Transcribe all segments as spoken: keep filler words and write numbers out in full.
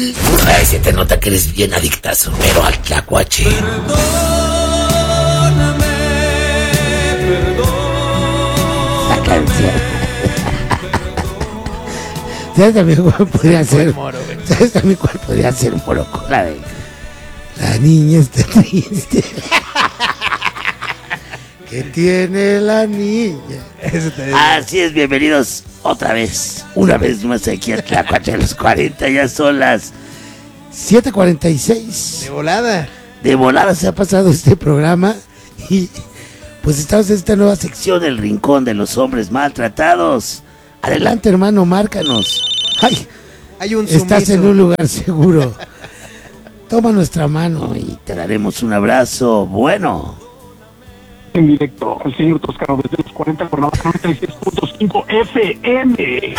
Ay, se te nota que eres bien adictazo, pero al tlacuache. Perdóname, perdóname. La canción. ¿Sabes también cuál podría ser? ¿Sabes también cuál podría ser Morocco? La de... La niña está triste. ¿Qué tiene la niña? Así es, bienvenidos otra vez, una vez más aquí a Tlacuache de los cuarenta. Ya son las siete cuarenta y seis. De volada. De volada se ha pasado este programa. Y pues estamos en esta nueva sección, el rincón de los hombres maltratados. Adelante, hermano, márcanos. Ay, Hay un estás sumiso. en un lugar seguro. Toma nuestra mano y te daremos un abrazo bueno. En directo, el señor Toscano desde los cuarenta por la noventa y seis punto cinco F M.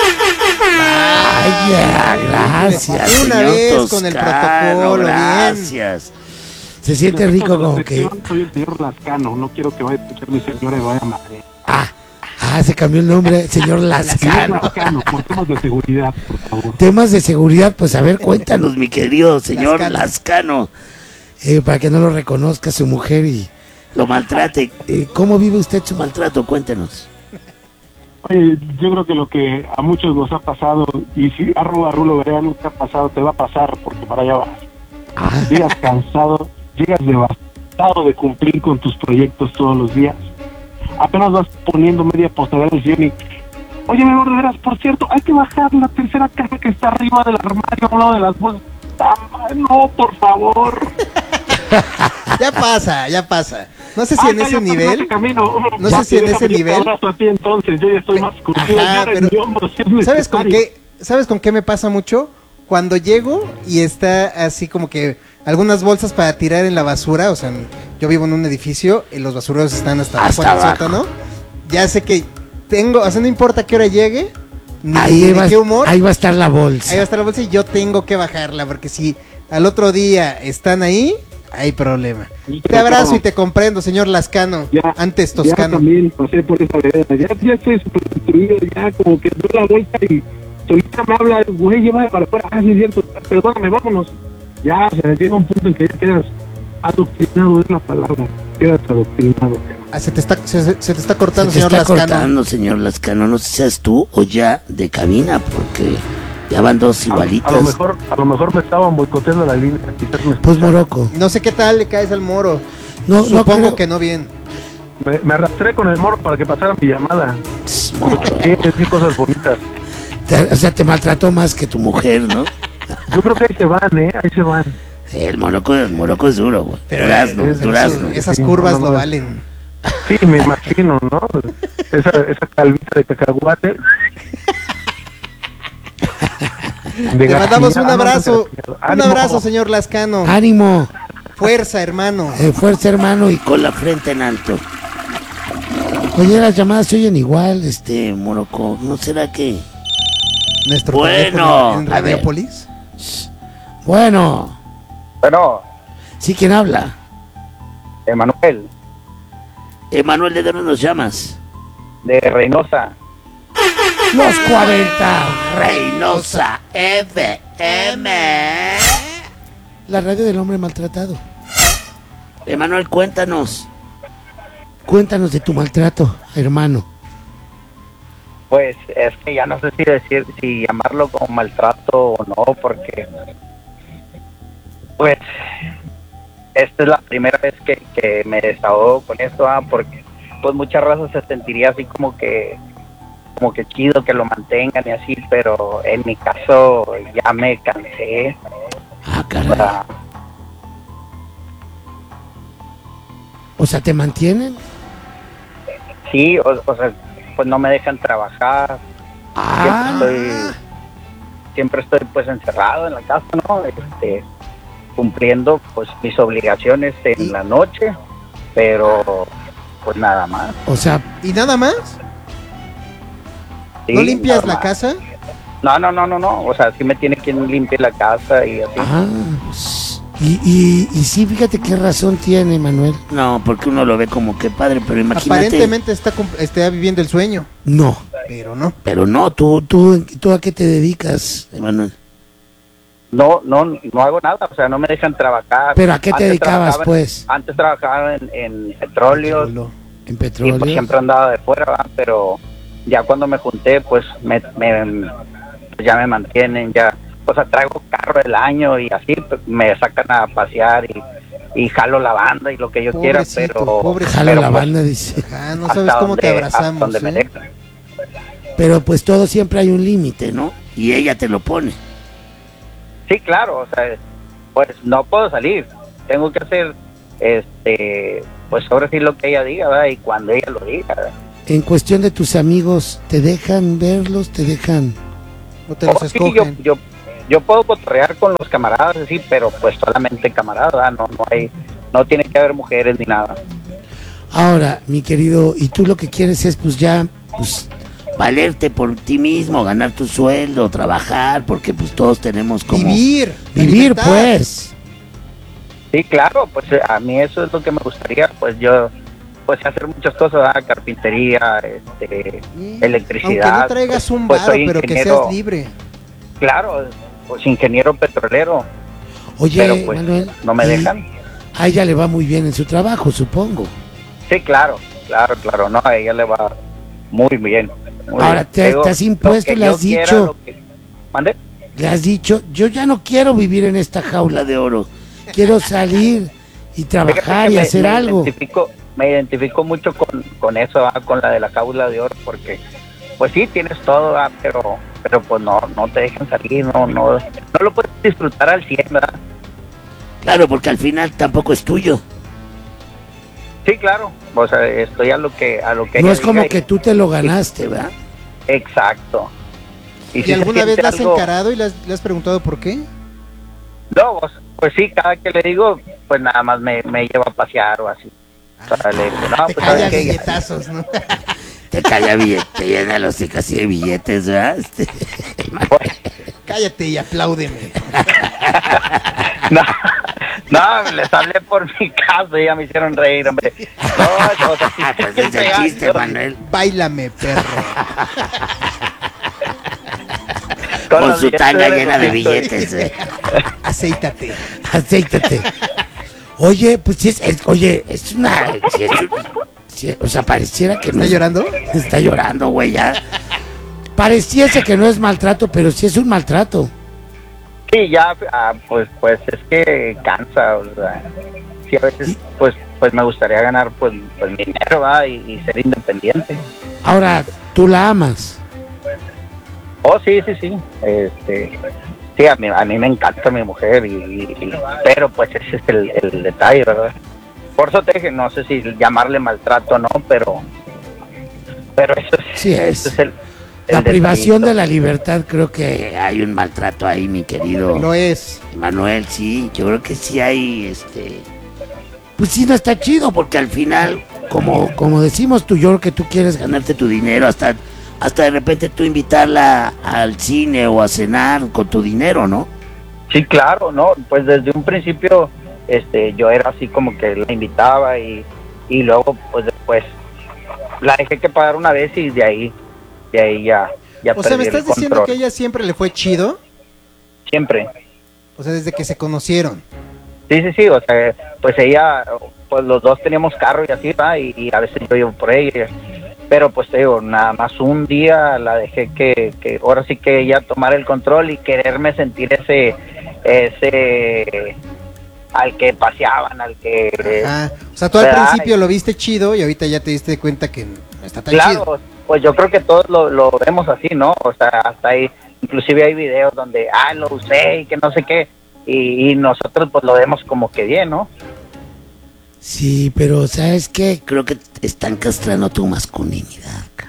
Ay, ya, gracias. Una señor vez Toscano, con el protocolo, bien. gracias. Se siente rico como que... Soy el señor Lascano, no quiero que vaya a escuchar mi señora y vaya a madre. Ah, ah, se cambió el nombre, señor Señor Lascano. Lascano, por temas de seguridad, por favor. Temas de seguridad, pues a ver, cuéntanos, mi querido señor Lascano. Lascano. Eh, para que no lo reconozca su mujer y lo maltrate. Eh, ¿Cómo vive usted su maltrato? Cuéntenos. Oye, yo creo que lo que a muchos nos ha pasado, y si arroba Rulo Berea nunca ha pasado, te va a pasar, porque para allá vas. Ah, Llegas cansado, llegas devastado de cumplir con tus proyectos todos los días. Apenas vas poniendo media postada del sillón y... Oye, mi amor, de veras, por cierto, hay que bajar la tercera caja que está arriba del armario, a un lado de las bolsas. No, por favor. Ya pasa, ya pasa. No sé si Ah, en ya, ese ya pasé nivel. ese camino. No Ya, sé si en déjame, ese yo te nivel- abrazo a ti entonces, yo ya estoy más curtido. Ajá, ya en pero- mi hombro, si es ¿Sabes con necesario. qué? ¿Sabes con qué me pasa mucho? Cuando llego y está así como que algunas bolsas para tirar en la basura, o sea, yo vivo en un edificio y los basureros están hasta, Hasta abajo en el abajo. sótano. Ya sé que tengo, o sea, no importa qué hora llegue, ni ahí, de va, qué humor, ahí va a estar la bolsa. ahí va a estar la bolsa y yo tengo que bajarla, porque si al otro día están ahí, hay problema. Sí, Te pero abrazo ¿cómo? y te comprendo, señor Lascano, Ya, antes Ya Toscano. también pasé por esa vereda, ya, ya estoy súper destruido, ya como que doy la vuelta y solita me habla, güey, llévame para afuera, ah, sí es cierto, perdóname, vámonos. Ya, se llega un punto en que ya quedas adoctrinado, es la palabra, quedas adoctrinado. Ah, se te está, se, se te está Se cortando, te señor está Lascano. cortando, señor Lascano. No sé si seas tú o ya de cabina, porque ya van dos A, igualitas. a lo mejor, a lo mejor me estaban boicoteando la línea, quizás me, Pues Morocco. No sé qué tal le caes al moro. No, no Supongo creo- que no bien. me, me arrastré con el morro para que pasara mi llamada. Tss, morro. Sí, sí, cosas bonitas. Te- o sea, te maltrató más que tu mujer, ¿no? Yo creo que ahí se van, ¿eh? Ahí se van. El Morocco, el Morocco es duro, güey. Pero Durazno, es- durazno. es- Esas Sí, curvas no, no, lo no. valen. Sí, me imagino, ¿no? Esa, esa calvita de cacahuate. De Le mandamos un garcía. Ah, no, abrazo. de garcía. Un Ánimo. abrazo, señor Lascano. Ánimo, Fuerza, hermano. eh, fuerza, hermano, y con la frente en alto. Oye, las llamadas se oyen igual, este, Morocco. ¿No será que...? Nuestro Bueno, teléfono en a ver. Radiopolis. Bueno, Bueno, ¿sí quién habla? Emanuel, Emanuel, ¿de dónde nos llamas? de Reynosa. Los cuarenta, Reynosa F M. La radio del hombre maltratado. Emanuel, cuéntanos. Cuéntanos de tu maltrato, hermano. Pues es que ya no sé si decir, si llamarlo como maltrato o no, porque pues esta es la primera vez que, que me desahogo con esto, ah, porque pues muchas razas se sentiría así como que como que chido que lo mantengan y así, pero en mi caso ya me cansé. Ah, O caray. sea, O sea, ¿te mantienen? sí, o, o sea, pues no me dejan trabajar. Ah, Siempre estoy, siempre estoy pues encerrado en la casa, ¿no? Este, cumpliendo pues mis obligaciones en la noche, pero pues nada más. o sea, ¿Y nada más? Sí, ¿No limpias nada la más. casa? No, no, no, no, no, o sea, sí me tiene quien limpie la casa y así. ah, pues, y, y, y sí, fíjate qué razón tiene, Manuel. No, porque uno lo ve como que padre, pero imagínate. Aparentemente está, cum- está viviendo el sueño, No, pero no. pero no, tú, tú, ¿tú a qué te dedicas, Emanuel? no, no, no hago nada, o sea, no me dejan trabajar. ¿Pero a qué te Antes dedicabas, trabajaba- pues? Antes trabajaba en, en petróleos En y petróleo. pues siempre andaba de fuera, ¿verdad? Pero ya cuando me junté, pues me, me pues ya me mantienen, ya, o sea, traigo carro del año y así pues, me sacan a pasear y, y jalo la banda y lo que yo quiera, Pobrecito, pero pobrecito. Jalo pero, la pues, banda, dice. Ah, no hasta sabes cómo te donde- hasta abrazamos. donde me ¿eh? dejan. Pero pues todo siempre hay un límite, ¿no? Y ella te lo pone. Sí, claro, o sea, pues no puedo salir, tengo que hacer, este, pues ahora sí lo que ella diga, ¿verdad? Y cuando ella lo diga, ¿verdad? En cuestión de tus amigos, ¿te dejan verlos? ¿Te dejan? O te los Oh, sí, yo, escogen. yo, yo puedo cotorrear con los camaradas, sí, pero pues solamente camaradas, ¿verdad? No, no hay, no tiene que haber mujeres ni nada. Ahora, mi querido, y tú lo que quieres es pues ya, pues, valerte por ti mismo, ganar tu sueldo, trabajar, porque pues todos tenemos como... Vivir. la Vivir, libertad. pues. Sí, claro, pues a mí eso es lo que me gustaría, pues yo, pues hacer muchas cosas, ¿verdad? Carpintería, este, Sí. electricidad. Aunque no traigas un pues, varo, soy pero que ingeniero. seas libre. Claro, pues ingeniero petrolero, Oye, pero pues Manuel, no me y dejan. a ella le va muy bien en su trabajo, supongo. Sí, claro, claro, claro, no, a ella le va muy bien. muy Ahora, bien. te- Digo, te has lo impuesto, que le yo has quiera, dicho. lo que- ¿Mande? Le has dicho, yo ya no quiero vivir en esta jaula de oro, quiero salir y Fíjate trabajar que y me- hacer me algo. Identifico, me identifico mucho con, con eso, ¿ah? Con la de la jaula de oro, porque pues sí, tienes todo, ¿ah? pero pero pues no no te dejan salir, no no no lo puedes disfrutar al cien, ¿verdad? Claro, porque al final tampoco es tuyo. Sí, claro, o sea, estoy a lo que a lo que No ella es como diga y- que tú te lo ganaste, ¿verdad? Exacto. ¿Y, si se alguna vez siente la has algo- encarado y le has, le has preguntado por qué? No, pues, pues sí, cada que le digo, pues nada más me, me lleva a pasear o así. O sea, le digo, no, Te pues calla ¿sabes qué? billetazos, ¿no? Te calla billete, te llena los hocico así de billetes, ¿verdad? Este, Cállate y apláudeme. No, no, les hablé por mi caso y ya me hicieron reír, hombre. No, o sea, sí, Ah, pues sí, es el pegando. chiste, Manuel. Báilame, perro. Con Con los su tanga billetes llena de Rosito. billetes, eh. Aceítate. Acéitate. Oye, pues sí es, es- oye, es una... sí es un- sí, o sea, pareciera que no ¿Está es- llorando? Está llorando, güey, ya. Pareciese que no es maltrato, pero sí es un maltrato. Sí, ya, ah, pues, pues es que cansa, o sea, sí, a veces, pues, pues me gustaría ganar, pues, pues mi dinero, ¿verdad? Y, y ser independiente. Ahora, tú la amas. Oh, sí, sí, sí, este, sí, a mí, a mí me encanta mi mujer, y, y- y- pero pues ese es el, el detalle, ¿verdad? Por eso te dije, no sé si llamarle maltrato o no, pero, pero eso es, Sí es. ese es el, La el privación detallito. de la libertad, creo que hay un maltrato ahí, mi querido Lo es. Manuel, sí, yo creo que sí hay, este, pues sí no está chido, porque al final, como, como decimos tú, yo creo que tú quieres ganarte tu dinero, hasta, hasta de repente tú invitarla al cine o a cenar con tu dinero, ¿no? Sí, claro, no, pues desde un principio, este, yo era así como que la invitaba y, y luego, pues después, la dejé que pagar una vez y de ahí, de ahí ya, ya O sea, ¿me perdí el estás diciendo control. que a ella siempre le fue chido? Siempre. O sea, desde que se conocieron. Sí, sí, sí, o sea, pues ella, pues los dos teníamos carro y así, ¿verdad? Y, y a veces yo iba por ella, pero pues te digo, nada más un día la dejé que, que ahora sí que ella tomara el control y quererme sentir ese, ese, al que paseaban, al que... Ajá. O sea, tú al ¿verdad? principio lo viste chido y ahorita ya te diste cuenta que no está tan Claro, chido. pues yo creo que todos lo, lo vemos así, ¿no? O sea, hasta ahí, inclusive hay videos donde, ah, lo usé y que no sé qué, y, y nosotros pues lo vemos como que bien, ¿no? Sí, pero ¿sabes qué? Creo que están castrando tu masculinidad. ca.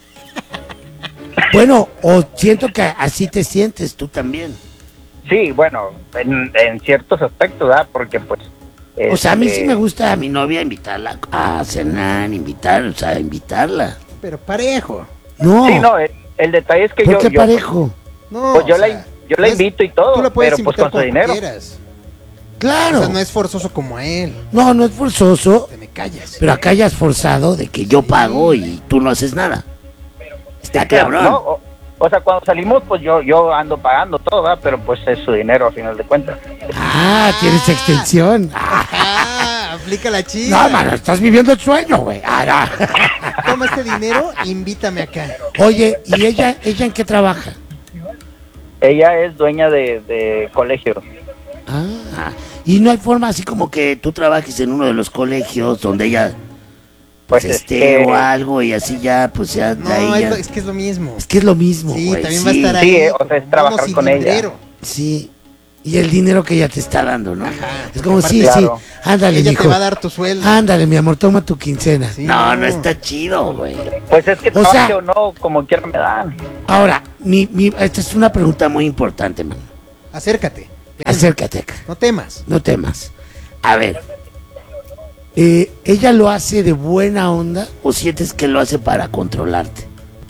Bueno, o siento que así te sientes tú también. Sí, bueno, en, en ciertos aspectos, ¿verdad? Porque pues... O sea, a mí este, sí me gusta a mi novia invitarla a cenar, invitar, o sea, invitarla. Pero parejo. No, Sí, no, el, el detalle es que ¿por yo... qué yo, parejo? No, Pues yo, o la, sea, yo la es- invito y todo, Tú la puedes pero pues invitar con su dinero. como quieras. Claro. O sea, no es forzoso como a él. No, no es forzoso, Te me callas. pero acá ya es forzado de que yo pago y tú no haces nada. Está Sí, claro, cabrón. no, o- o sea, cuando salimos, pues yo yo ando pagando todo, ¿verdad? Pero pues es su dinero a final de cuentas. Ah, tienes extensión. Ah, Ah, aplica la chida. no, mano, estás viviendo el sueño, güey. Ah, no. Toma este dinero, invítame acá. Oye, ¿y ella, ella en qué trabaja? Ella es dueña de, de colegio. Ah, y no hay forma así como que tú trabajes en uno de los colegios donde ella pues, Pues es esté que- o algo y así ya, pues ya de No, ahí es, ya- lo- es que es lo mismo. Es que es lo mismo, Sí, güey. también sí, va a estar Sí, ahí. o sea, es trabajar mono con ella. cilindrero. Sí. Y el dinero que ella te está dando, ¿no? Es como, Aparte, sí, claro. sí, ándale, Ella mijo. te va a dar tu sueldo. Ándale, mi amor, toma tu quincena. Sí, no, no no. está chido, güey. Pues es que O trabaje sea- o no, como quiera me dan. Ahora, mi, mi, esta es una pregunta muy importante, man. Acércate. Ven, Acércate acá, No temas. no temas. A ver, eh, ¿ella lo hace de buena onda o sientes que lo hace para controlarte?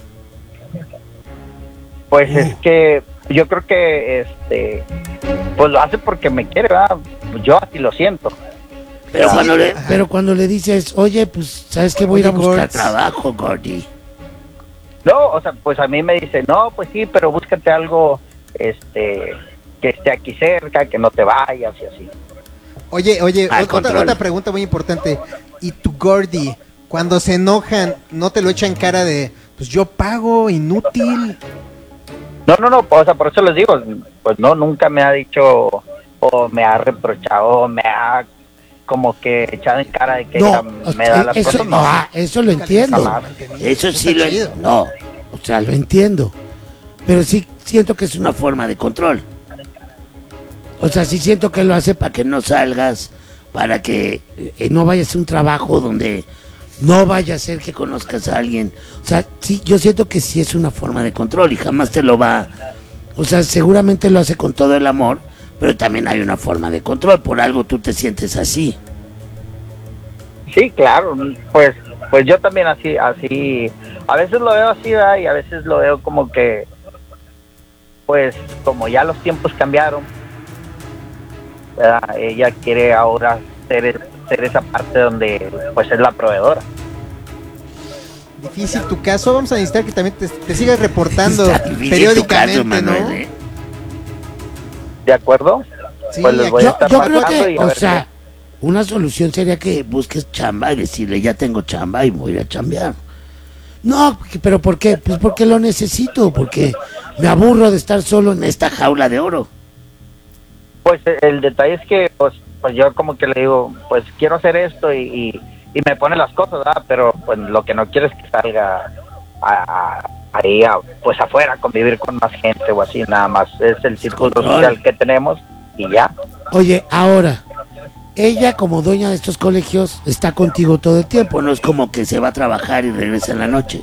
Pues Mm. es que yo creo que este pues lo hace porque me quiere, ¿verdad? Yo así lo siento. Pero, Sí, cuando le, ajá. pero cuando le dices, oye, pues, ¿sabes qué? Voy a ir a Oye, buscar Gords. trabajo, Gordy. No, o sea, pues a mí me dice, no, pues sí, pero búscate algo este que esté aquí cerca, que no te vayas y así. Oye, oye, Al otra, control. otra pregunta muy importante. ¿Y tu Gordy, cuando se enojan, no te lo echan cara de, pues yo pago, inútil? No, no, no, o sea, por eso les digo, pues no, nunca me ha dicho o me ha reprochado o me ha como que echado en cara de que ella No, me da las eso, cosas, no. ah, eso lo entiendo. Jamás. Eso sí Está lo chido. entiendo. No, o sea, lo entiendo. Pero sí siento que es una forma de control. O sea, sí siento que lo hace para que no salgas, para que eh, no vayas a un trabajo donde no vaya a ser que conozcas a alguien. O sea, sí, yo siento que sí es una forma de control y jamás te lo va. O sea, seguramente lo hace con todo el amor, pero también hay una forma de control. Por algo tú te sientes así. Sí, claro, pues pues yo también así, así, a veces lo veo así, ¿verdad? Y a veces lo veo como que, pues como ya los tiempos cambiaron, ¿verdad? Ella quiere ahora ser, ser esa parte donde pues es la proveedora. Difícil tu caso, vamos a necesitar que también te, te sigas reportando Está difícil tu periódicamente, caso, ¿no? Manuel, ¿eh? ¿De acuerdo? Sí, Pues les aquí- voy a Yo, estar yo creo marcando que, y a o ver sea, una solución sería que busques chamba y decirle, ya tengo chamba y voy a ir a chambear. No, porque- pero ¿por qué? Pues porque lo necesito, porque me aburro de estar solo en esta jaula de oro. Pues eh, el detalle es que pues, pues yo como que le digo, pues quiero hacer esto y, y, y me pone las cosas, ¿verdad? Pero pues lo que no quiero es que salga a, a- ahí a, pues afuera a convivir con más gente o así, nada más. Es el círculo Control. social que tenemos y ya. Oye, ahora, ella como dueña de estos colegios está contigo todo el tiempo, no es como que se va a trabajar y regresa en la noche.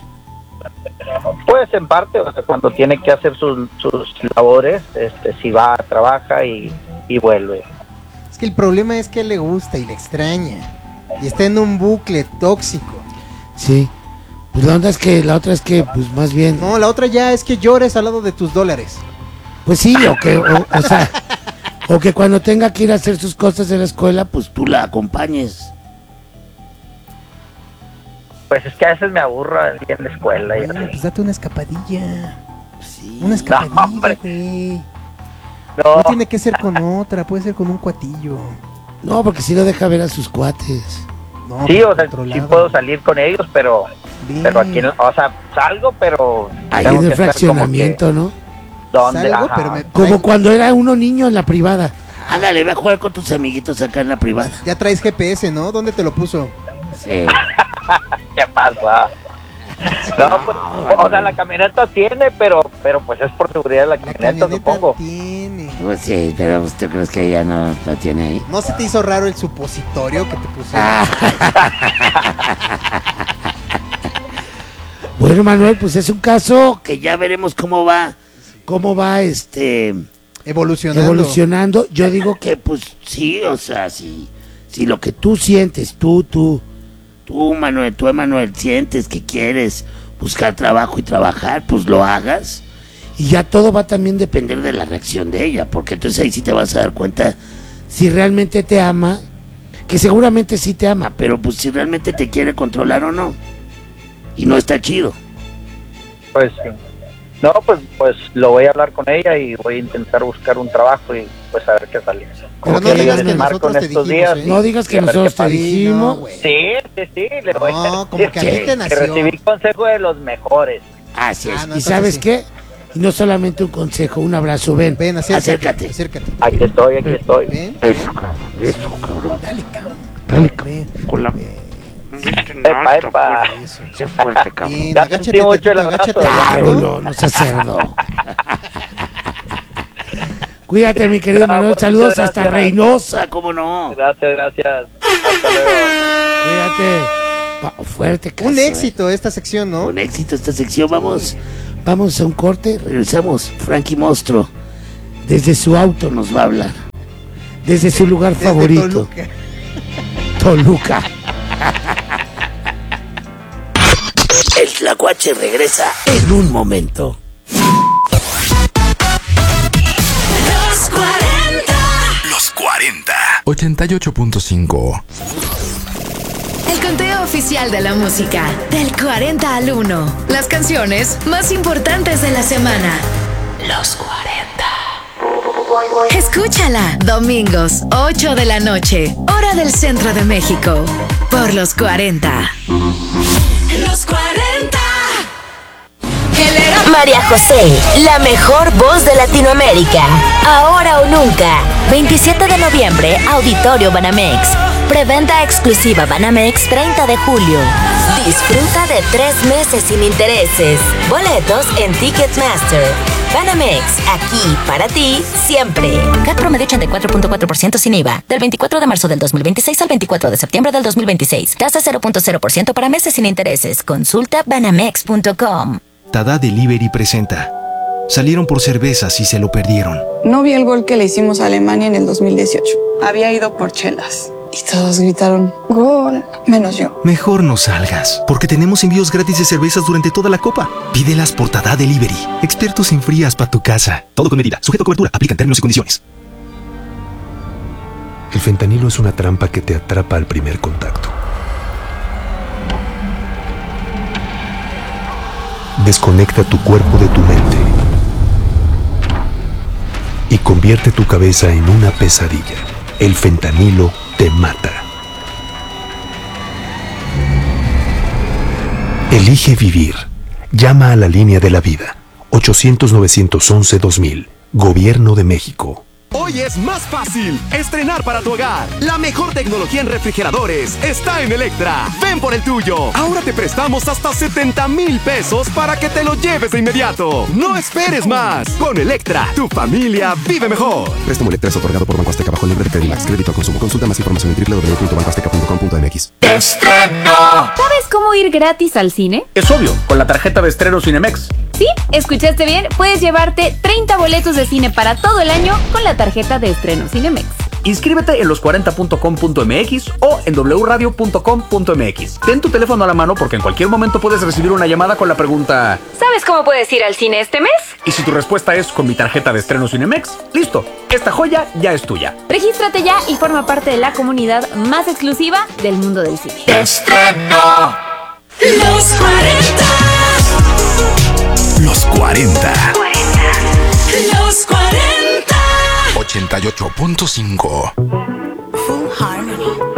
Pues en parte, o sea, cuando tiene que hacer sus, sus labores, este, si va, trabaja y, y vuelve. Es que el problema es que le gusta y le extraña. Y está en un bucle tóxico. Sí. Pues la onda es que, la otra es que, pues más bien, No, la otra ya es que llores al lado de tus dólares. pues sí, o que, o, o sea, o que cuando tenga que ir a hacer sus cosas de la escuela, pues tú la acompañes. Pues es que a veces me aburro en la escuela. Y Bueno, así. pues date una escapadilla. Sí. Una escapadilla, hombre. güey. No, No tiene que ser con otra, puede ser con un cuatillo. No, porque si lo deja ver a sus cuates. No, sí, o sea, sí controlado. puedo salir con ellos, pero Bien. pero aquí, no- o sea, salgo, pero Ahí tengo en el que estar como fraccionamiento, ¿no? que, ¿dónde? Salgo, Ajá. pero me Como traigo- cuando era uno niño en la privada. Ándale, ve a jugar con tus amiguitos acá en la privada. Ya traes G P S, ¿no? ¿Dónde te lo puso? Sí. ¿Qué pasa? No, pues, o sea, la camioneta tiene, pero pero pues es por seguridad de la La camioneta, camioneta supongo. tiene. Pues sí, pero ¿tú crees que ella no la tiene ahí? ¿No se te hizo raro el supositorio que te pusieron? Ah. Bueno, Manuel, pues es un caso que ya veremos cómo va, cómo va este Evolucionando. evolucionando. Yo digo que pues sí, o sea, si, si lo que tú sientes, tú, tú, tú, Manuel, tú, Emanuel, sientes que quieres buscar trabajo y trabajar, pues lo hagas. Y ya todo va también a depender de la reacción de ella, porque entonces ahí sí te vas a dar cuenta si realmente te ama, que seguramente sí te ama, pero pues si realmente te quiere controlar o no. Y no está chido. Pues sí. No, pues pues lo voy a hablar con ella y voy a intentar buscar un trabajo y pues a ver qué sale. Pero no Ok, digas que Marco, nosotros en te estos dijimos, días. ¿eh? No digas que A ver qué nosotros te pasa. dijimos. No, güey. Sí, sí, sí, le voy No, a como que a ti te que nació. recibí consejo de los mejores. Así es. Ah, no, ¿Y entonces sabes sí. qué? Y no solamente un consejo, un abrazo. Ven, Ven, acércate. acércate. Acércate. Aquí estoy, aquí estoy. Ven. Eso, cabrón. Eso, cabrón. Dale, cabrón. Dale, cabrón. Ven. Con la... Ven. Epa, epa. Eso. Sé fuerte, cabrón. Bien, Ya agáchate, sentí mucho el tantito, agáchate. abrazo. Claro, tantito. no, no seas cerdo. Cuídate, mi querido Ah, Manuel. muchas Saludos hasta gracias. Reynosa, cómo no. Gracias, gracias. Hasta luego. Cuídate. Pa- fuerte, caso, Un eh. éxito esta sección, ¿no? Un éxito esta sección. Vamos, vamos a un corte. Regresamos. Frankie Monstruo. Desde su auto nos va a hablar. Desde su lugar Desde favorito. Toluca. Toluca. El Tlacuache regresa en un momento. Los cuarenta. Los cuarenta. ochenta y ocho punto cinco. El conteo oficial de la música. Del cuarenta al uno. Las canciones más importantes de la semana. Los cuarenta. Escúchala. Domingos, ocho de la noche. Hora del centro de México. Por los cuarenta. Los cuarenta. María José, la mejor voz de Latinoamérica. Ahora o nunca. veintisiete de noviembre, Auditorio Banamex. Preventa exclusiva Banamex treinta de julio. Disfruta de tres meses sin intereses. Boletos en Ticketmaster. Banamex, aquí para ti, siempre. C A T promedio ochenta y cuatro punto cuatro por ciento sin I V A. Del veinticuatro de marzo del dos mil veintiséis al veinticuatro de septiembre del dos mil veintiséis. Tasa cero punto cero por ciento para meses sin intereses. Consulta banamex punto com. Tada Delivery presenta. Salieron por cervezas y se lo perdieron. No vi el gol que le hicimos a Alemania en el dos mil dieciocho. Había ido por chelas. Y todos gritaron, ¡gol! Menos yo. Mejor no salgas, porque tenemos envíos gratis de cervezas durante toda la copa. Pídelas por Tada Delivery. Expertos en frías para tu casa. Todo con medida. Sujeto a cobertura. Aplican términos y condiciones. El fentanilo es una trampa que te atrapa al primer contacto. Desconecta tu cuerpo de tu mente y convierte tu cabeza en una pesadilla. El fentanilo te mata. Elige vivir. Llama a la línea de la vida. ochocientos, novecientos once, dos mil. Gobierno de México. Hoy es más fácil estrenar para tu hogar. La mejor tecnología en refrigeradores está en Electra. Ven por el tuyo. Ahora te prestamos hasta setenta mil pesos para que te lo lleves de inmediato. No esperes más. Con Electra, tu familia vive mejor. Préstamo Electra es otorgado por Banco Azteca bajo libre de Credimax. Crédito al consumo. Consulta más información en doble u doble u doble u punto banco azteca punto com punto m x. ¿Sabes cómo ir gratis al cine? Es obvio, con la tarjeta de estreno Cinemex. Sí, escuchaste bien. Puedes llevarte treinta boletos de cine para todo el año con la tarjeta de estreno Cinemex. Inscríbete en los cuarenta punto com punto m x o en w radio punto com punto m x. Ten tu teléfono a la mano porque en cualquier momento puedes recibir una llamada con la pregunta: ¿sabes cómo puedes ir al cine este mes? Y si tu respuesta es con mi tarjeta de estreno Cinemex, listo, esta joya ya es tuya. Regístrate ya y forma parte de la comunidad más exclusiva del mundo del cine. Estreno. Los cuarenta. Los cuarenta. Los cuarenta. ochenta y ocho punto cinco. Full Harmony.